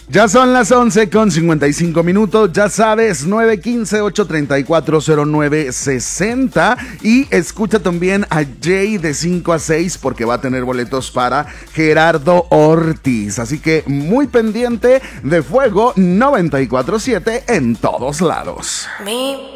Ya son las 11:55. Ya sabes, 915-834-0960. Y escucha también a Jay de 5 a 6 porque va a tener boletos para Gerardo Ortiz. Así que muy pendiente de Fuego 94.7 en todos lados.